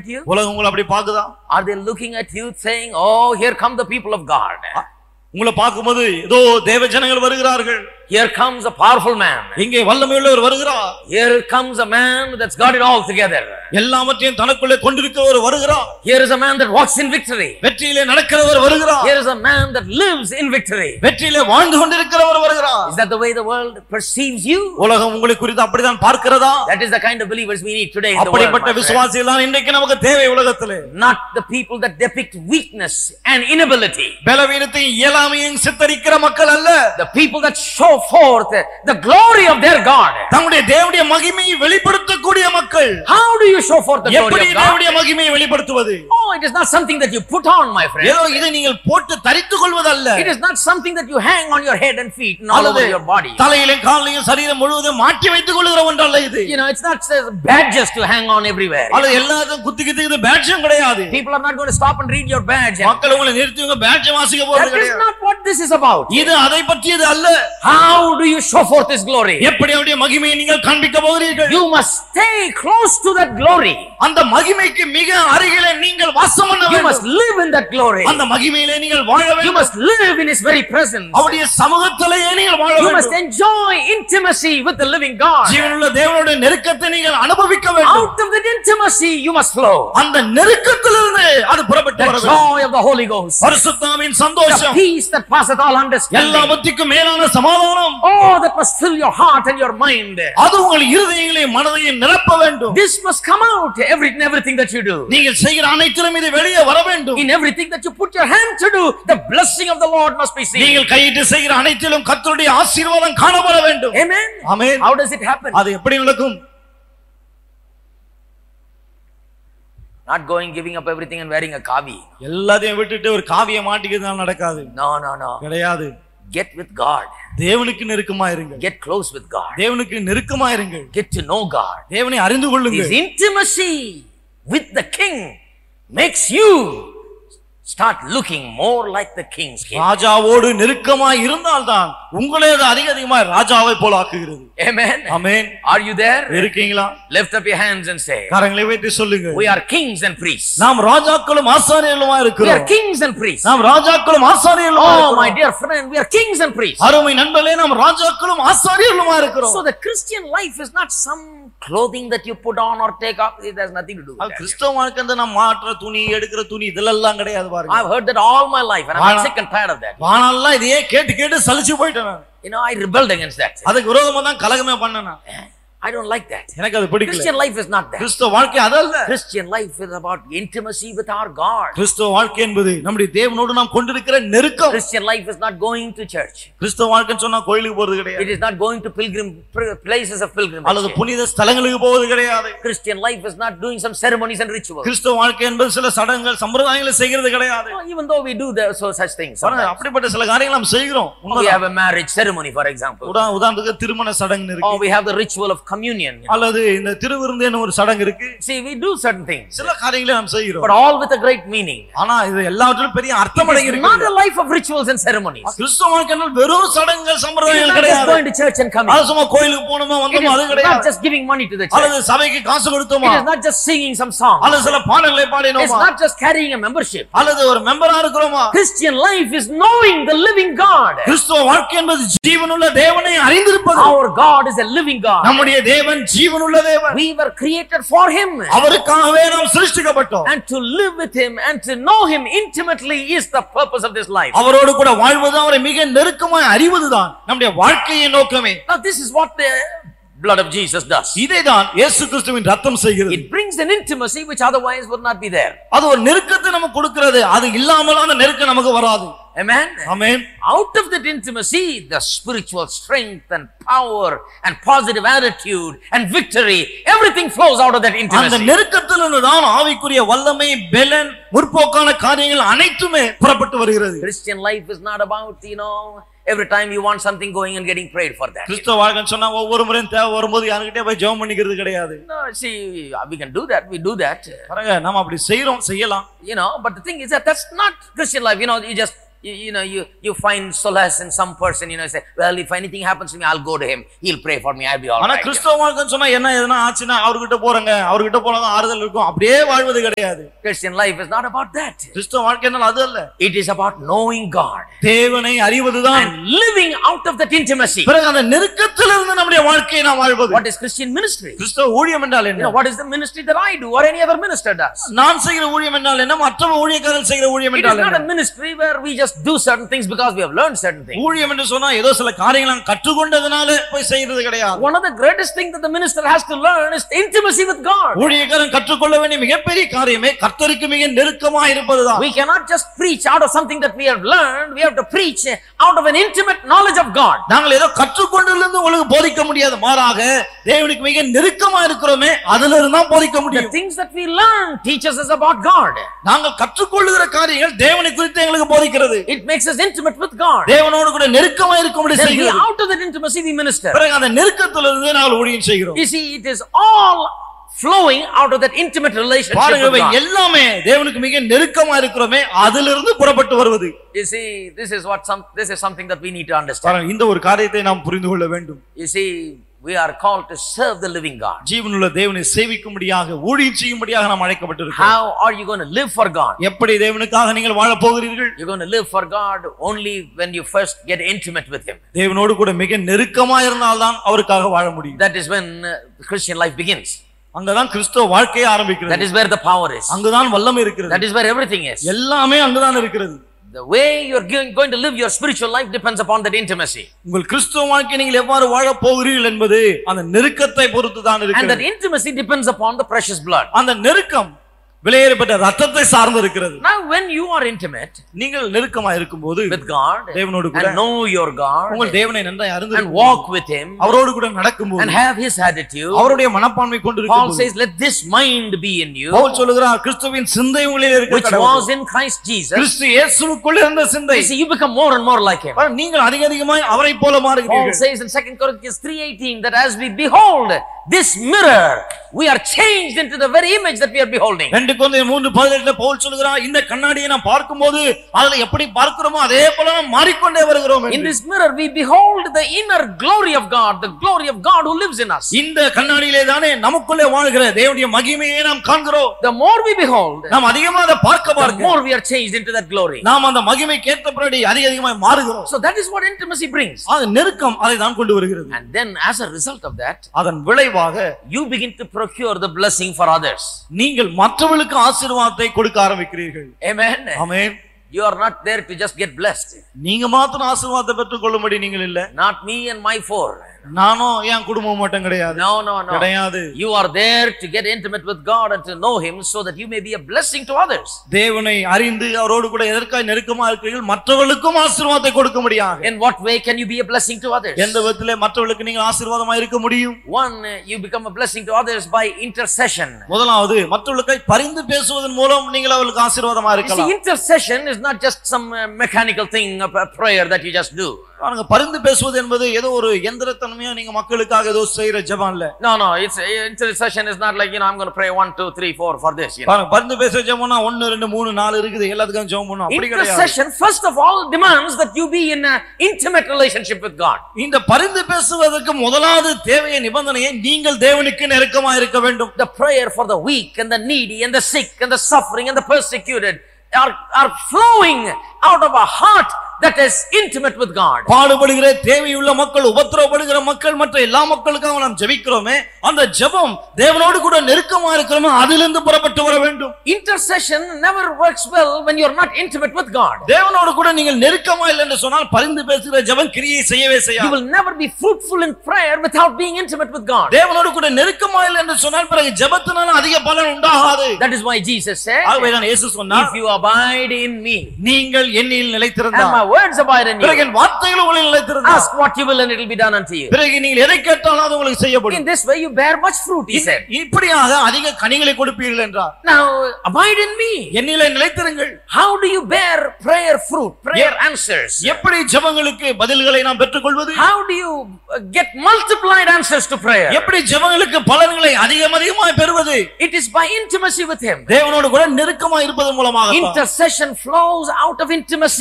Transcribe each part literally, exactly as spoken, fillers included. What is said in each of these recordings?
at you? உலகம் உங்களை அப்படி பாக்குதா? Are they looking at you saying, "Oh, here come the people of God"? உங்களை பாக்கும்போது ஏதோ தேவ ஜனங்கள் வருகிறார்கள். Here comes a powerful man. இங்கே வல்லமையுள்ளவர் வருகிறார். Here comes a man that's got it all together. எல்லாவற்றையும் தனக்குள்ளே கொண்டிருக்கிறவர் வருகிறார். Here is a man that walks in victory. வெற்றியிலே நடக்கிறவர் வருகிறார். Here is a man that lives in victory. வெற்றியிலே வாழ்ந்து கொண்டிருக்கிறவர் வருகிறார். Is that the way the world perceives you? உலகம் உங்களை குறித்து அப்படிதான் பார்க்கிறதா? That is the kind of believers we need today in the world. அப்படிப்பட்ட விசுவாசிகள் தான் இன்றைக்கு நமக்கு தேவை உலகத்திலே. Not the people that depict weakness and inability. பலவீனத்தையும் இயலாமையும் சித்தரிக்கிற மக்கள் அல்ல. The people that show forth the glory of their God. தம்முடைய தேவனுடைய மகிமையை வெளிப்படுத்தக்கூடிய மக்கள். How do you show forth the glory of God? எப்படி தேவனுடைய மகிமையை வெளிப்படுத்துவது? Oh, it is not something that you put on, my friend. ஏதோ இதை நீங்கள் போட்டு தரித்துக் கொள்வதல்ல. It is not something that you hang on your head and feet and all over your body. தலையிலும் காலிலும் சரீரம் முழுவதும் மாட்டி வைத்துக் கொள்கிற ஒன்றல்ல இது. You know, it's not badges to hang on everywhere. அல்ல எல்லாரும் குத்தி குத்தி பேட்ஜும் கிடையாது. People are not going to stop and read your badge. மக்கள் உங்களை நிறுத்தி உங்க பேட்ஜ் வாசிக்க போறது கிடையாது. That is not what this is about. இது அதை பற்றியது அல்ல. How do you show forth His glory? எப்படி அவருடைய மகிமையை நீங்கள் காண்பிக்க போகிறீர்கள்? You must stay close to that glory. அந்த மகிமைக்கு மிக அருகிலே நீங்கள் வாசம் பண்ண வேண்டும். You must live in that glory. அந்த மகிமையிலே நீங்கள் வாழ வேண்டும். You must live in His very presence. அவருடைய சமூகத்திலேயே நீங்கள் வாழ வேண்டும். You must enjoy intimacy with the living God. ஜீவனுள்ள தேவனுடைய நெருக்கத்தை நீங்கள் அனுபவிக்க வேண்டும். Out of that intimacy you must flow. அந்த நெருக்கத்திலிருந்து அது புறப்பட்டு வர வேண்டும். The joy of the Holy Ghost. பரிசுத்தாவின் சந்தோஷம். The peace that passeth all understanding. எல்லாவற்றுக்கும் மேலான சமாதானம். Oh, that must fill your heart and your mind. அது உங்கள் இருதயங்களையும் மனதையும் நிரப்ப வேண்டும். This must come out every in everything that you do. நீங்கள் செய்கிற அனைத்திலும் இது வெளியே வர வேண்டும். In everything that you put your hand to do, the blessing of the Lord must be seen. நீங்கள் கையிட்டு செய்கிற அனைத்திலும் கர்த்தருடைய ஆசீர்வாதம் காணப்பட வேண்டும். Amen. Amen. How does it happen? அது எப்படி நடக்கும்? Not going giving up everything and wearing a kavi. எல்லாத்தையும் விட்டுட்டு ஒரு காவியை மாட்டிக்கிறதுனால நடக்காது. No, no, no. கிடையாது. Get with God. தேவனுக்கு நெருக்கமா இருங்க. Get close with God. தேவனுக்கு நெருக்கமா இருங்க. Get to know God. தேவனை அறிந்து கொள்ளுங்க. His intimacy with the king makes you start looking more like the king's king. ராஜாவோடு நெருக்கமா இருந்தால்தான் உங்களே அதிக அதிகமா ராஜாவை போல ஆக்குகிறது. Amen. Amen. Are you there? இருக்கீங்களா? Lift up your hands and say, கரங்களை உயர்த்தி சொல்லுங்க. We are kings and priests. நாம் ராஜாக்களும் ஆசாரியர்களுமா இருக்கிறோம். We are kings and priests. நாம் ராஜாக்களும் ஆசாரியர்களுமா இருக்கிறோம். Oh my dear friend, we are kings and priests. அருமை நண்பர்களே, நாம் ராஜாக்களும் ஆசாரியர்களுமா இருக்கிறோம். So the Christian life is not some clothing that you put on or take off. It has nothing to do with that. கிறிஸ்தவ வாழ்க்கை நாம் மாற்ற துணி எடுக்கிற துணி இதெல்லாம் கிடையாது பாருங்க. I've heard that all my life and I'm sick and tired of that. வானல்ல இதையே கேட்டு கேட்டு சலிச்சு போயிட்டேன் நான். You know, I rebelled against that. அதுக்கு விரோதமா தான் கலகமே பண்ணேன் நான். I don't like that. எனக்கு அது பிடிக்கல. Christian life is not that. கிறிஸ்தவ வாழ்க்கை அதல்ல. Christian life is about intimacy with our God. கிறிஸ்தவ வாழ்க்கை என்பது நம்முடைய தேவனோடு நாம் கொண்டிருக்கிற நெருக்கம். Christian life is not going to church. கிறிஸ்தவ வாழ்க்கைன்னு சொன்னா கோயிலுக்கு போறது கிடையாது. It is not going to pilgrim places of pilgrimage. அல்லது புனித ஸ்தலங்களுக்கு போவது கிடையாது. Christian life is not doing some ceremonies and rituals. கிறிஸ்தவ வாழ்க்கை என்பது சில சடங்குகள் சம்பிரதாயங்களை செய்கிறது கிடையாது. Even though we do the, so such things. அப்படிப்பட்ட சில காரியங்களை நாம் செய்கிறோம். We have a marriage ceremony, for example. உதாரணத்துக்கு திருமண சடங்கு இருக்கு. Or we have the ritual of communion. அல்லது இந்த திருவிருந்துன்னு ஒரு சடங்கு இருக்கு. See, we do certain things. சில காரியங்களை நாம் செய்கிறோம். But all with a great meaning. ஆனா இது எல்லாவற்றிலும் பெரிய அர்த்தம் அடங்கி இருக்கு. Not a life of rituals and ceremonies. கிறிஸ்தவ வாழ்க்கையில் வெறும் சடங்குகள் சம்பிரதாயங்கள் கிடையாது. Just going to church and coming. அது சும்மா கோயிலுக்கு போணுமா வந்தோமா அது கிடையாது. Not just giving money to the church. அல்லது சபைக்கு காசு கொடுத்தோமா. It is not just singing some songs. அல்லது சில பாடல்களை பாடினோமா. It's not just carrying a membership. அல்லது ஒரு மெம்பரா இருக்கிறோமா. Christian life is knowing the living God. கிறிஸ்தவ வாழ்க்கை என்பது ஜீவனுள்ள தேவனை அறிந்திருப்பது. Our God is a living God. நம்முடைய தேவன் ஜீவனுள்ள தேவன். We were created for him. அவருக்காகவே நாம் சிருஷ்டிக்கப்பட்டோம். And to live with him and to know him intimately is the purpose of this life. அவரோடு கூட வாழ்வது, அவரை மிக நெருக்கமாய் அறிவதுதான் நம்முடைய வாழ்க்கையின் நோக்கமே. Now this is what the blood of Jesus does. இதைதான் இயேசு கிறிஸ்துவின் ரத்தம் செய்கிறது. It brings an intimacy which otherwise would not be there. அது ஒரு நெருக்கத்தை நமக்கு கொடுக்கிறது. அது இல்லாமல் அந்த நெருக்கம் நமக்கு வராது. Amen. Amen. Out of that intimacy, the spiritual strength and power and positive attitude and victory, everything flows out of that intimacy. அந்த நெருக்கத்திலிருந்து தான் ஆவிக்குரிய வல்லமை, பெலன், முற்போக்கான காரியங்கள் அனைத்துமே புறப்பட்டு வருகிறது. Christian life is not about, you know, every time you want something going and getting prayed for that. கிறிஸ்தவ வாழ்க்கை சொன்னா ஒவ்வொரு முறையும் தேவை வரும்போது யார்கிட்டயே போய் ஜெபம் பண்ணிக்கிறது கிடையாது. No, see, we can do that. We do that. பாருங்க, நாம அப்படி செய்றோம், செய்யலாம். You know, but the thing is that that's not Christian life. You know, you just you, you know, you, you find solace in some person, you know, say, well, if anything happens to me, I'll go to him. He'll pray for me. I'll be all ஆனா right. கிறிஸ்தவ வாழ்க்கைன்னு சொன்னா என்ன எதனா ஆச்சுன்னா அவர்கிட்ட போறங்க, அவர்கிட்ட போனா ஆறுதல் இருக்கும், அப்படியே வாழ்வது கிடையாது. Christian life is not about that. கிறிஸ்தவ வாழ்க்கைன்னா அது அல்ல. It is about knowing God. தேவனை அறிவதுதான். And living out of that intimacy. பிறகு அந்த நெருக்கத்திலிருந்து நம்முடைய வாழ்க்கையை நாம் வாழ்வது. What is Christian ministry? கிறிஸ்தவ ஊழியம் என்றால் You என்ன? know, what is the ministry that I do or any other minister does? நான் செய்கிற ஊழியம் என்றால் என்ன? மற்ற ஊழியக்காரர்கள் செய்கிற ஊழியம் It is என்றால் not என்ன? a ministry where we just do certain things because we have learned certain things. ஊழியம் என்று சொன்னா ஏதோ சில காரியங்களை நாம் கற்றுக்கொண்டதனால போய் செய்யறது கிடையாது. One of the greatest things that the minister has to learn is intimacy with God. ஊழியக்காரன் கற்றுக்கொள்ள வேண்டிய மிகப்பெரிய காரியமே கர்த்தருக்கு மிக நெருக்கமாக இருப்பதுதான். We cannot just preach out of something that we have learned. We have to preach out of an intimate knowledge of God. நாங்கள் ஏதோ கற்றுக்கொண்டிருந்து உங்களுக்கு போதிக்க முடியாது, மாறாக தேவனுக்கு மிக நெருக்கமா இருக்கிறோமே அதிலிருந்து தான் போதிக்க முடியும். The things that we learn teaches us about God. நாங்கள் கற்றுக்கொள்ளுகிற காரியங்கள் தேவனை குறித்து எங்களுக்கு போதிக்கிறது. It makes us intimate with God. தேவனோடு கூட நெருக்கமா இருக்கும்படி Then we செய்கிறது. out of that intimacy we minister. பிறகு அந்த நெருக்கத்திலிருந்து நாங்கள் ஊழியம் செய்கிறோம். You see, it is all flowing out of that intimate relationship பாருங்க, with God. எல்லாமே தேவனுக்கு மிக நெருக்கமா இருக்கிறோமே அதிலிருந்து புறப்பட்டு வருவது. You see, this is what some this is something that we need to understand. பாருங்க, இந்த ஒரு காரியத்தை நாம் புரிந்து கொள்ள வேண்டும். You see, we are called to serve the living God. ஜீவனுள்ள தேவனை சேவிக்கும்படியாக ஊழியம் செய்யும்படியாக நாம் அழைக்கப்பட்டிருக்கிறோம். How are you going to live for God? எப்படி தேவனுக்காக நீங்கள் வாழ போகிறீர்கள்? You're going to live for God only when you first get intimate with him. தேவனோடு கூட மிக நெருக்கமா இருந்தால் தான் அவருக்காக வாழ முடியும். That is when uh, Christian life begins. அங்கதான் கிறிஸ்தவ வாழ்க்கையே ஆரம்பிக்கிறது. That is where the power is. அங்கதான் வல்லமை இருக்கிறது. That is where everything is. எல்லாமே அங்கதான் இருக்கிறது. The way you're going to live your spiritual life depends upon that intimacy. உங்கள் கிறிஸ்தவ வாழ்க்கை நீங்கள் எவ்வாறு வாழ போகிறீர்கள் என்பது அந்த நெருக்கத்தை பொறுத்து தான் And இருக்கிறது. that intimacy depends upon the precious blood. அந்த நெருக்கம் விலையேறப்பட்ட ரத்தத்தை சார்ந்து இருக்கிறது. Now when you are intimate நீங்கள் நெருக்கமா இருக்கும்போது with God தேவனோடு கூட and know your God உங்கள் தேவனை நன்றாய் அறிந்து and walk with him அவரோடு கூட நடக்கும்போது and have his attitude, அவருடைய மனப்பான்மை கொண்டு Paul இருக்கும்போது says, let this mind be in you Pavul சொல்கிறார், கிறிஸ்துவின் சிந்தை உங்களில் which இருக்கிறது. was in Christ Jesus. கிறிஸ்து இயேசுவுக்குள் இருந்த சிந்தை. You see, you become more and more like him. நீங்கள் அதிக அதிகமாய் அவரை போல Paul மாறுகிறீர்கள். says in Second Corinthians three eighteen that as we behold this mirror, we are changed into the very image that we are beholding. ரெண்டு கொரிந்தியர் மூன்று பதினெட்டுல பவுல் சொல்கிறார், இந்த கண்ணாடியை நாம் பார்க்கும்போது அதுல எப்படி பார்க்கிறோமோ அதே போல நாம் மாறிக்கொண்டே வருகிறோம். In this mirror we behold the inner glory of God, the glory of God who lives in us. இந்த கண்ணாடியிலே தானே நமக்குள்ளே வாழ்கிற தேவனுடைய மகிமையை நாம் காண்கிறோம். The more we behold, நாம் அதிகமாக அதை பார்க்க the பார்க்க more we are changed into that glory. நாம் அந்த மகிமைக்கு ஏற்றபடி அதிக அதிகமாக மாறுகிறோம். So that is what intimacy brings. அது நெருக்கம் அதை தான் கொண்டு வருகிறது. And then as a result of that, அதன் விளைவாக you begin to procure the blessing for others. நீங்கள் மற்றவர்களுக்கு ஆசீர்வாதத்தை கொடுக்க ஆரம்பிக்கிறீர்கள். Amen. Amen. You are not there to just get blessed. நீங்க மாத்திரம் ஆசீர்வாதத்தை பெற்றுக் கொள்ளும்படி நீங்கள் இல்ல. Not me and my four. நானும் என் குடும்பம் மட்டும் கிடையாது. No, no, no. கிடையாது. You are there to get intimate with God and to know him so that you may be a blessing to others. தேவனை அறிந்து அவரோடு கூட எதற்காக நெருக்கமா இருக்கிறீர்கள்? மற்றவர்களுக்கும் ஆசீர்வாதத்தை கொடுக்க முடியும். In what way can you be a blessing to others? எந்த விதத்திலே மற்றவர்களுக்கு நீங்கள் ஆசீர்வாதமா இருக்க முடியும்? One, you become a blessing to others by intercession. முதலாவது மற்றவர்களுக்கு பரிந்து பேசுவதன் மூலம் நீங்கள் அவர்களுக்கு ஆசீர்வாதமா You see, இருக்கலாம். intercession is not just some uh, mechanical thing, a prayer that you just do. பாருங்க, பரிந்து பேசுவது என்பது ஏதோ ஒரு யந்திரத்தன்மையா நீங்க மக்களுக்காக ஏதோ செய்யற ஜெபம் இல்ல. No, no, it's intercession is not like, you know, I'm going to pray one two three four for this, you know. பாருங்க, பரிந்து பேசுற ஜெபம்னா one two three four இருக்குது, எல்லாத்துக்கும் ஜெபம் பண்ணனும் அப்படி கிடையாது. Intercession first of all demands that you be in an intimate relationship with God. இந்த பரிந்து பேசுவதற்கு முதலாவது தேவைய நிபந்தனையை நீங்கள் தேவனுக்கு நெருக்கமா இருக்க வேண்டும். The prayer for the weak and the needy and the sick and the suffering and the persecuted are are flowing out of a heart that is intimate with God. பாடுபடுகிற தேவையுள்ள மக்கள், உபத்திரவப்படுகிற மக்கள், மற்ற எல்லா மக்களுக்காக நாம் ஜெபிக்கிறோமே, அந்த ஜெபம் தேவனோடு கூட நெருக்கமா இருக்கிறோமே அதிலிருந்து புறப்பட்டு வர வேண்டும். Intercession never works well when you are not intimate with God. தேவனோடு கூட நீங்கள் நெருக்கமா இல்லை என்று சொன்னால் பரிந்து பேசுகிற ஜெபம் கிரியை செய்யவே செய்யாது. You will never be fruitful in prayer without being intimate with God. தேவனோடு கூட நெருக்கமா இல்லை என்று சொன்னால் பிறகு ஜெபத்தினால அதிக பலன் உண்டாகாது. That is why Jesus said, ஆகவே தான் இயேசு சொன்னார், if you abide in me, நீங்கள் என்னில் நிலைத்திருந்தால், and my words abide in you, பிறகு என் வார்த்தைகள் உங்களில் நிலைத்திருந்தால், ask what you will and it will be done unto you. பிறகு நீங்கள் எதை கேட்டாலும் அது உங்களுக்கு செய்யப்படும். In this way you bear much fruit, he said. இப்படியாக அதிக கனிகளை கொடுப்பீர்கள் என்றார். Now abide in me. என்னிலே நிலைத்திருங்கள். How do you bear prayer fruit, prayer answers? எப்படி ஜெபங்களுக்கு பதில்களை நாம் பெற்றுக்கொள்வது? How do you get multiplied answers to prayer? எப்படி ஜெபங்களுக்கு பலன்களை அதிகம் அதிகமாய் பெறுவது? It is by intimacy with him. தேவனோடு கூட நெருக்கமா இருப்பதன் மூலமாக. Intercession flows out of intimacy.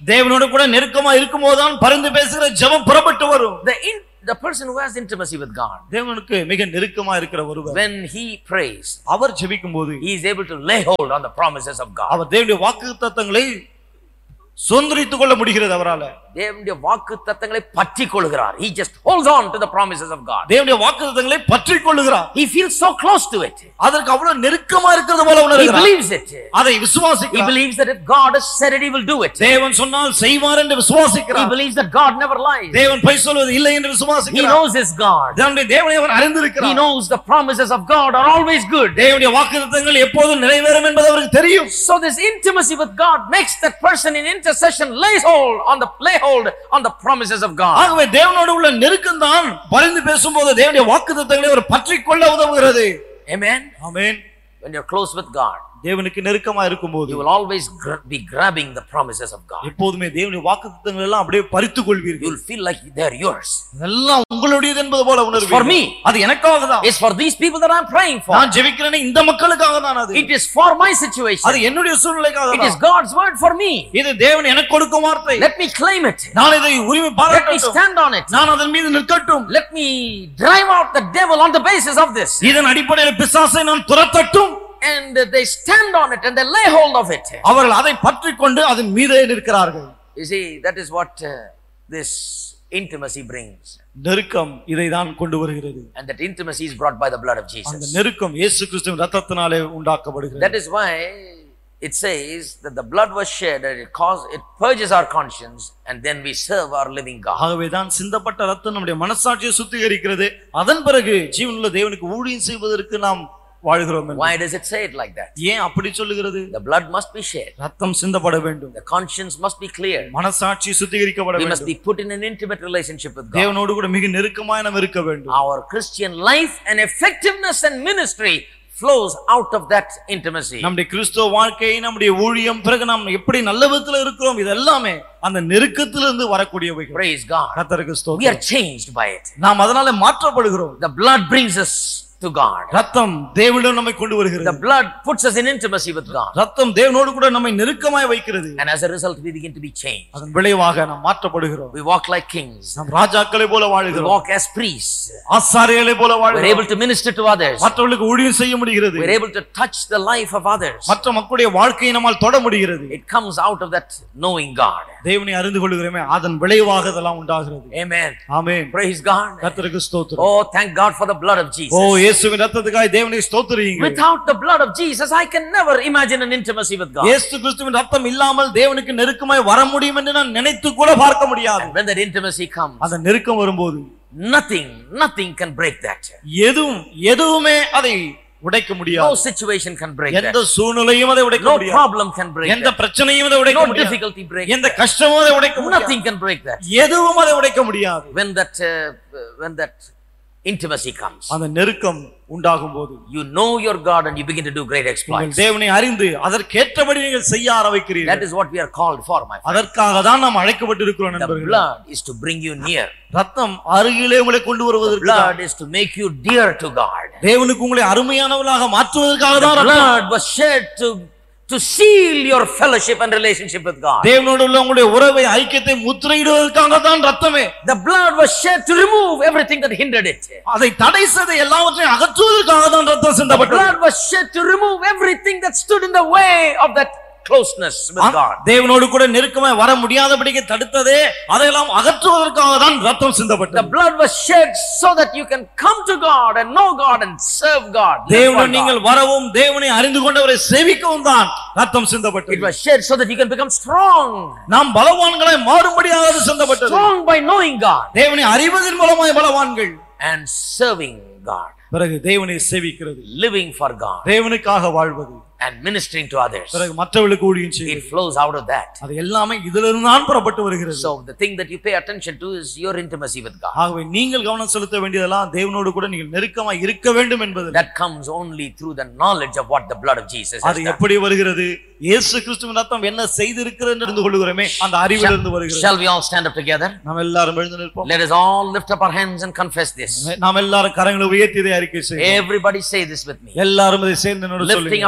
தேவனோடு கூட நெருக்கமா இருக்கும்போதுதான் பரிந்து பேசுகிற ஜெபம் புறப்பட்டு வரும். The in, the person who has intimacy with God, தேவனுக்கு மிக நெருக்கமா இருக்கிற ஒருவர் when he prays, our ஜெபிக்கும்போது he is able to lay hold on the promises of God. அவர் தேவனுடைய வாக்குத்தத்தங்களை சுதந்திரித்துக் கொள்ள முடிகிறது அவரால. தேவனுடைய வாக்குத்தத்தங்களை பற்றிக் கொள்கிறார். He just holds on to the promises of God. தேவனுடைய வாக்குத்தத்தங்களை பற்றிக் கொள்கிறார். He feels so close to it. அதற்கு அவ்வளவு நெருக்கமா இருக்கிறது போல He உணர்கிறார். believes it. அதை He விசுவாசிக்கிறார். believes that if God has said it, he will do it. தேவன் சொன்னால் செய்வார் என்று He விசுவாசிக்கிறார். believes that God never lies. தேவன் பொய் சொல்வது இல்லை என்று He விசுவாசிக்கிறார். knows his God. தேவனுடைய தேவனை அவர் He அறிந்திருக்கிறார். knows the promises of God are always good. தேவனுடைய வாக்குத்தத்தங்கள் எப்போதும் நிறைவேறும் என்பது அவருக்கு தெரியும். So this intimacy with God makes that person in intercession lays hold on the lay hold on the promises of God. ஆகவே தேவனோடு உள்ள நெருக்கம் தான் பரிந்து பேசும்போது தேவனுடைய வாக்குத்தத்தங்களை அவர் பற்றிக் கொள்ள உதவுகிறது. Amen. Amen. When you're close with God, தேவனுக்கு நெருக்கமா இருக்கும்போது you will always gra- be grabbing the promises of God. எப்போதுமே தேவனுடைய வாக்குத்தத்தங்கள் எல்லாம் அப்படியே பறித்துக் You கொள்வீர்கள். will feel like they're yours. எல்லாம் உங்களுடையது என்பது போல For உணர்வீர்கள். me. அது எனக்காக தான். It's for these people that I'm praying for. நான் ஜெபிக்கிறேனே இந்த மக்களுக்காக தான் அது. It is for my situation. அது என்னுடைய சூழ்நிலைக்காக It is தான். God's word for me. இது தேவன் எனக்கு கொடுக்கும் வார்த்தை. Let me claim it. நான் இதை உரிமை Let me பாராட்டட்டும். stand on it. நான் அதன் மீது நிற்கட்டும். Let me drive out the devil on the basis of this. இதன் அடிப்படையில் பிசாசை நான் துரத்தட்டும். And they stand on it and they lay hold of it. அவர்கள் அதை பற்றிக் கொண்டு அதன் மீதே நிற்கிறார்கள். You see, that is what uh, this intimacy brings. நெருக்கம் இதை தான் கொண்டு வருகிறது. And that intimacy is brought by the blood of அந்த Jesus. நெருக்கம் இயேசு கிறிஸ்துவின் இரத்தத்தினாலே உண்டாக்கப்படுகிறது. That is why it says that the blood was shed and it cause it purges our conscience and then we serve our living God. ஆகவே தான் சிந்தப்பட்ட இரத்தம் நம்முடைய மனசாட்சியை சுத்திகரிக்கிறது. அதன் பிறகு ஜீவனுள்ள தேவனுக்கு ஊழியம் செய்வதற்கு நாம் வாழ்கிறோம். Why does it say it like that? ஏன் அப்படி சொல்லுகிறது? The blood must be shed. ரத்தம் சிந்தப்பட வேண்டும். The conscience must be clear. மனசாட்சி சுத்திகரிக்கப்பட We must வேண்டும். be put in an intimate relationship with God. தேவனோடு கூட மிக நெருக்கமாய் நாம் இருக்க வேண்டும். Our Christian life and effectiveness and ministry flows out of that intimacy. நம்முடைய கிறிஸ்துவ வாழ்க்கை, நம்முடைய ஊழியம், பிறகு நாம் எப்படி நல்ல விதத்துல இருக்கிறோம், இது எல்லாமே அந்த நெருக்கத்திலிருந்து வரக்கூடியவைகள். Praise God. கர்த்தருக்கு We are ஸ்தோத்திரம். changed by it. நாம் அதனால மாற்றப்படுகிறோம். The blood brings us to God. ரத்தம் தேவனிடம் நம்மை கொண்டு வருகிறது. The blood puts us in intimacy with God. ரத்தம் தேவனோடு கூட நம்மை நெருக்கமாய் வைக்கிறது. And as a result, we begin to be changed. அதன் விளைவாக நாம் மாற்றப்படுகிறோம். We walk like kings. நாம் ராஜாக்களை போல We வாழுகிறோம். walk as priests. ஆசாரியர்களை போல We're வாழுகிறோம். able to minister to others. மற்றவர்களுக்கு ஊழியம் செய்ய முடிகிறது. We're able to touch the life of others. மற்ற மக்களுடைய வாழ்க்கையை நம்மால் தொட முடிகிறது. It comes out of that knowing God. தேவனை அறிந்து கொள்கிறோமே, அதன் விளைவாக இதெல்லாம் உண்டாகிறது. Amen. ஆமென். Praise God. கர்த்தருக்கு ஸ்தோத்திரம். Oh, thank God for the blood of O Jesus. இயேசுவின் இரத்தத்துக்காக தேவனை ஸ்தோத்திரியுங்கள். Without the blood of Jesus, I can never imagine an intimacy with God. இயேசு கிறிஸ்துவின் இரத்தம் இல்லாமல் தேவனுக்கு நெருக்கமாய் வர முடியும் என்று நான் நினைத்து கூட பார்க்க முடியாது. And when that intimacy comes, அந்த நெருக்கம் வரும்போது nothing, nothing can break that. எதுவும் எதுவுமே அதை உடைக்க No முடியாது. situation can break எந்த that. சூழ்நிலையும் அதை உடைக்க No முடியாது. problem can break எந்த that. பிரச்சனையும் அதை உடைக்க No முடியாது. difficulty break எந்த that. கஷ்டமும் அதை உடைக்க முடியாது. Nothing can break that. எதுவும் அதை உடைக்க முடியாது. When that, uh, when that intimacy comes, அந்த நெருக்கம் உண்டாகும் போது you know your God and you begin to do great exploits. நீங்கள் தேவனை அறிந்து அதற்கேற்றபடி நீங்கள் செய்ய That ஆரம்பிக்கிறீர்கள். is what we are called for, my friend. அதற்காக தான் நாம் அழைக்கப்பட்டிருக்கிறோம் The நண்பர்களே. blood is to bring you near. ரத்தம் அருகிலே உங்களை கொண்டு The வருவதற்கு blood is to make you dear to God. தேவனுக்கு உங்களை அருமையானவர்களாக மாற்றுவதற்காக The தான் ரத்தம். blood was shed to to seal your fellowship and relationship with God. தேவனோடு உள்ள உங்களுடைய உறவை ஐக்கியத்தை முத்திரையிடுவதற்காக தான் ரத்தமே. The blood was shed to remove everything that hindered it. அதை தடை செய்த எல்லாவற்றையும் அகற்றுவதற்காக தான் ரத்தம் The சிந்தப்பட்டது. blood was shed to remove everything that stood in the way of that closeness with God. தேவனோடு கூட நெருக்கமாய் வர முடியாதபடிக்கு தடுத்ததே அதையெல்லாம் அகற்றுவதற்காக தான் ரத்தம் The சிந்தப்பட்டது. blood was shed so that you can come to God and know God and serve God. Live for தேவனை God. நீங்கள் வரவும் தேவனை அறிந்து கொண்டவரை சேவிக்கவும் தான் ரத்தம் It சிந்தப்பட்டது. was shed so that you can become strong. நாம் பலவான்களாய் மாறும்படியாக அது சிந்தப்பட்டது. Strong by knowing God தேவனை அறிவதன் மூலமாய் பலவான்கள், and serving God. பிறகு தேவனை சேவிக்கிறது, Living for God தேவனுக்காக வாழ்வது, and ministering to others. பிறகு மற்றவர்களுக்கு ஊழியம் It செய்வது. flows out of that. அது எல்லாமே இதிலிருந்து தான் புறப்பட்டு வருகிறது. So the thing that you pay attention to is your intimacy with God. ஆகவே நீங்கள் கவனம் செலுத்த வேண்டியதெல்லாம் தேவனோடு கூட நீங்கள் நெருக்கமாய் இருக்க வேண்டும் என்பது. That comes only through the knowledge of what the blood of Jesus has அது done. எப்படி வருகிறது? இயேசு கிறிஸ்துவின் ரத்தம் என்ன செய்திருக்கிறது என்று அறிந்து கொள்கிறோமே, அந்த அறிவிலிருந்து வருகிறது. Shall we all stand up together? நாம் எல்லாரும் எழுந்து நிற்போம். Let us all lift up our hands and confess this. நாம் எல்லாரும் கரங்களை உயர்த்தி இதை அறிக்கை செய்வோம். Everybody say this with me. எல்லாரும் இதை சேர்ந்து என்னோடு Lifting சொல்லுங்க. up your hands.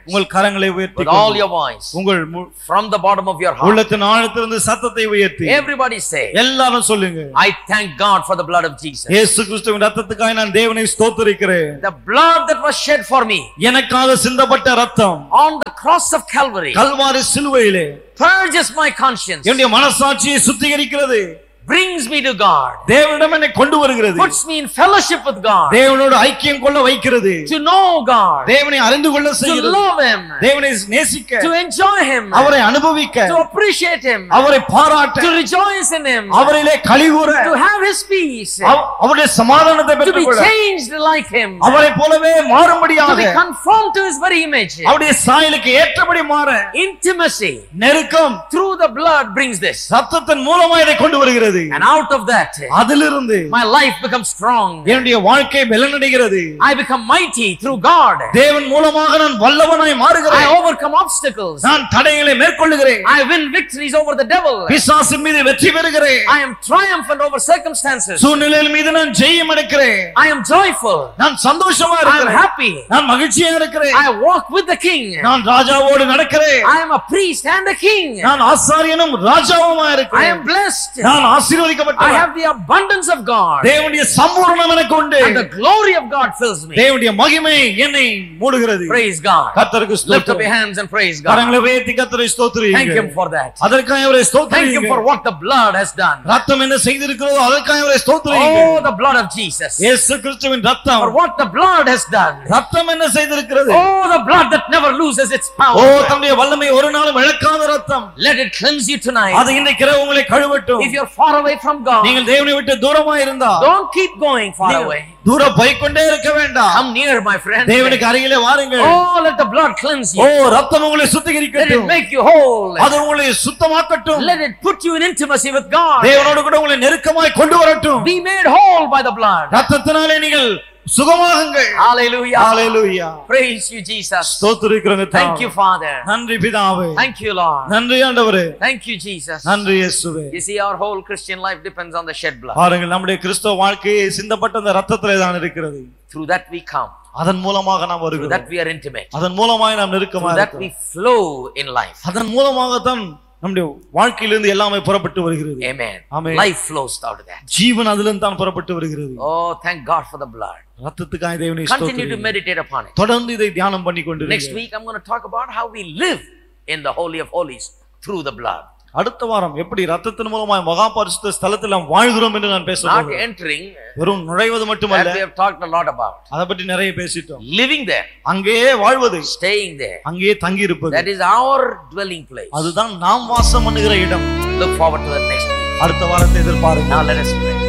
உங்கள் கரங்களை உயர்த்தி with all your voice, உங்கள் from the bottom of your heart. உள்ளத்தின் ஆழத்திலிருந்து சத்தத்தை உயர்த்தி Everybody say, எல்லாரும் சொல்லுங்க, I thank God for the blood of Jesus. இயேசு கிறிஸ்துவின் இரத்தத்துக்காக நான் தேவனை ஸ்தோத்திரிக்கிறேன். The blood that was shed for me எனக்காக சிந்தப்பட்ட இரத்தம் on the cross of Calvary Kalvari சிலுவையிலே purges my conscience, என்னுடைய மனசாட்சியை சுத்திகரிக்கிறது, brings me to God, தேவனிடம் என்னை கொண்டு வருகிறது, puts me in fellowship with God, தேவனோடு ஐக்கியம் கொள்ள வைக்கிறது, to know God, தேவனை அறிந்து கொள்ள to செய்கிறது, love Him, தேவனை நேசிக்க, to enjoy Him, அவரை அனுபவிக்க, to appreciate Him, அவரை பாராட்ட, to rejoice in Him, அவரிலே களிகூர, to have His peace, அவருடைய சமாதானத்தை to be பெற்றுக்கொள்ள, changed like Him, அவரை போலவே to மாறும்படியாக, be conformed to His very image. அவருடைய சாயலுக்கு ஏற்றபடி மாற, Intimacy நெருக்கம் through the blood brings this, ரத்தத்தின் மூலமா இதை கொண்டு வருகிறது. and out of that அதிலிருந்து my life becomes strong, என்னுடைய வாழ்க்கை பலனடைகிறது. I become mighty through God, தேவன் மூலமாக நான் வல்லவனாய் I மாறுகிறேன், overcome obstacles, நான் தடைகளை மேற்கொள்ளுகிறேன், I win victories over the devil, பிசாசின் மீது வெற்றி பெறுகிறேன், I am triumphant over circumstances, சூழ்நிலையின் மீது நான் ஜெயம் எடுக்கிறேன், I am joyful, நான் சந்தோஷமா I am இருக்கிறேன், happy, நான் மகிழ்ச்சியா இருக்கிறேன், I walk with the king, நான் ராஜாவோடு நடக்கிறேன், I am a priest and a king, நான் ஆசாரியனும் ராஜாவுமா I இருக்கிறேன், am blessed, நான் I ஆசீர்வதிக்கப்பட்டவன், have the abundance of God, தேவனுடைய சம்பூரணம் எனக்கு உண்டு, and the glory of God fills me. தேவனுடைய மகிமை என்னை மூடுகிறது. Praise God. கர்த்தருக்கு Lift up your ஸ்தோத்திரம். hands and praise God. கரங்களை உயர்த்தி கர்த்தரை ஸ்தோத்திரியுங்க. Thank Him for that. அதற்காக அவரை Thank Him ஸ்தோத்திரியுங்க. for what the blood has done. ரத்தம் என்ன செய்திருக்கிறதோ அதற்காக அவரை ஸ்தோத்திரியுங்க. Oh, the blood of Jesus. இயேசு கிறிஸ்துவின் ரத்தம், For what the blood has done. ரத்தம் என்ன செய்திருக்கிறது? Oh, the blood that never loses its O, power. தம்முடைய வல்லமை ஒரு நாளும் இழக்காத ரத்தம், Let it cleanse you tonight. அது இன்றைக்கு இரவு உங்களை கழுவட்டும். If you're far away from God, நீங்கள் தேவனை விட்டு தூரமா இருந்தா don't keep going far away. தூரம் போய்க்கொண்டே இருக்க வேண்டாம், Come near, my friend. தேவனுக்கு அருகிலே வாருங்கள். Oh, let the blood cleanse O, you. ரத்தம் உங்களை Let it சுத்திகரிக்கட்டும், make you whole. அது உங்களை சுத்தமாக்கட்டும், Let it put you in intimacy with God. தேவனோடு கூட உங்களை நெருக்கமாய் கொண்டு வரட்டும். Be made whole by the blood. ரத்தத்தினாலே நீங்கள் சுகமாகுங்கள். Hallelujah. Hallelujah. Praise you, Jesus. ஸ்தோத்திரிக்கிறோங்க. Thank you, Father. நன்றி பிதாவே, Thank you, Lord. நன்றி ஆண்டவரே, Thank you, Jesus. நன்றி இயேசுவே. You see, our whole Christian life depends on the shed blood. பாருங்கள், நம்முடைய கிறிஸ்தவ வாழ்க்கையை சிந்தப்பட்ட அந்த ரத்தத்திலே தான் இருக்கிறது. Through that we come. அதன் மூலமாக நாம் Through வருகிறோம், that we are intimate. அதன் மூலமாக நாம் நெருக்கமாக Through that we இருக்கிறோம், flow in life. அதன் மூலமாக தான் நம்முடைய வாழ்க்கையிலிருந்து எல்லாமே புறப்பட்டு வருகிறது. Amen. Amen. Life flows out of that. ஜீவன் அதிலிருந்து தான் புறப்பட்டு வருகிறது. Oh, thank God for the blood. ரத்தத்துக்காக தேவனை Continue to ஸ்தோத்திரியுங்கள். meditate upon it. தொடர்ந்து இதை தியானம் பண்ணி Next கொண்டிருக்கிறேன். week, I'm going to talk about how we live in the Holy of Holies through the blood. அடுத்த வாரம் எப்படி ரத்தத்தின் மூலமாய் மகா பரிசுத்த ஸ்தலத்தில் நாம் வாழ்கிறோம் என்று நான் Not பேசுறேன். entering, வெறும் நுழைவது மட்டுமல்ல, that we have talked a lot about. அதை பற்றி நிறைய பேசிட்டோம். Living there, அங்கேயே வாழ்வது, staying there. அங்கேயே தங்கி இருப்பது, That is our dwelling place. அதுதான் நாம் வாசம் பண்ணுகிற இடம். Look forward to the next week. அடுத்த வாரத்தை எதிர்பாருங்க. Now let us pray.